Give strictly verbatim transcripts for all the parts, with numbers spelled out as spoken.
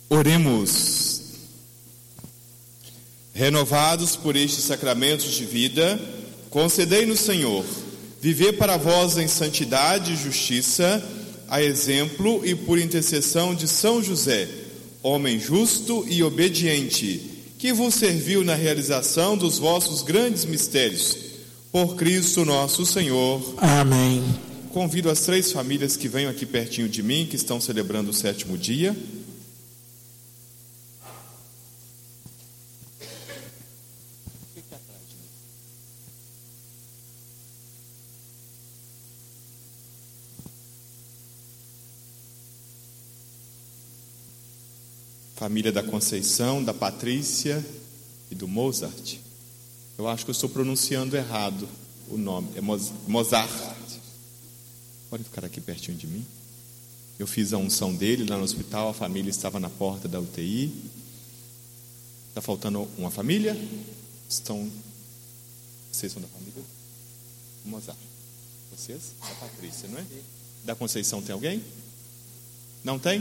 Oremos. Renovados por estes sacramentos de vida, concedei-nos, Senhor, viver para vós em santidade e justiça, a exemplo e por intercessão de São José, homem justo e obediente, que vos serviu na realização dos vossos grandes mistérios. Por Cristo nosso Senhor. Amém. Convido as três famílias que venham aqui pertinho de mim, que estão celebrando o sétimo dia. Família da Conceição, da Patrícia e do Mozart. Eu acho que eu estou pronunciando errado o nome. É Mozart. Pode ficar aqui pertinho de mim. Eu fiz a unção dele lá no hospital. A família estava na porta da U T I. Está faltando uma família? Estão... Vocês são da família? O Mozart. Vocês? A Patrícia, não é? Da Conceição tem alguém? Não tem?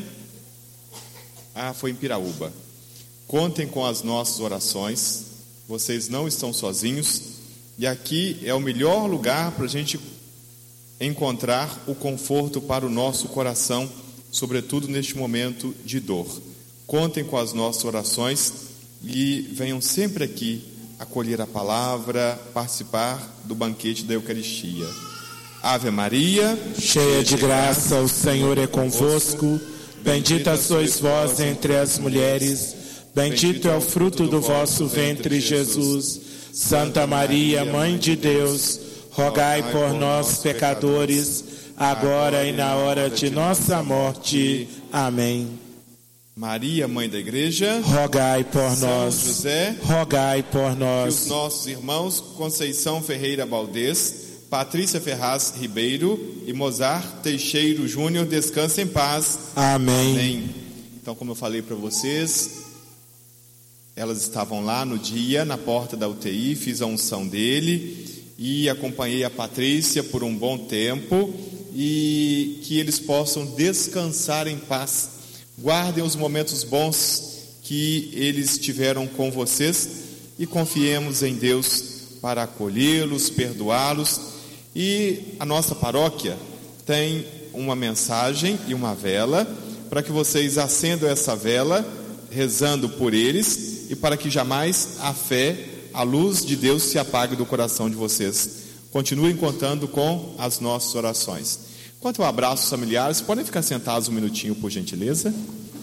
Ah, foi em Piraúba. Contem com as nossas orações. Vocês não estão sozinhos. E aqui é o melhor lugar para a gente encontrar o conforto para o nosso coração, sobretudo neste momento de dor. Contem com as nossas orações e venham sempre aqui acolher a palavra, participar do banquete da Eucaristia. Ave Maria, cheia de graça, o Senhor é convosco. Bendita sois vós entre as mulheres, bendito é o fruto do vosso ventre, Jesus. Santa Maria, Mãe de Deus, rogai por nós, pecadores, agora e na hora de nossa morte. Amém. Maria, Mãe da Igreja, rogai por São nós. José, rogai por nós. Que os nossos irmãos Conceição Ferreira Valdez, Patrícia Ferraz Ribeiro e Mozart Teixeiro Júnior descansem em paz. Amém. Amém. Então, como eu falei para vocês, elas estavam lá no dia, na porta da U T I, fiz a unção dele e acompanhei a Patrícia por um bom tempo, e que eles possam descansar em paz. Guardem os momentos bons que eles tiveram com vocês e confiemos em Deus para acolhê-los, perdoá-los. E a nossa paróquia tem uma mensagem e uma vela para que vocês acendam essa vela rezando por eles e para que jamais a fé, a luz de Deus se apague do coração de vocês. Continuem contando com as nossas orações. Quanto ao abraço familiares, podem ficar sentados um minutinho, por gentileza.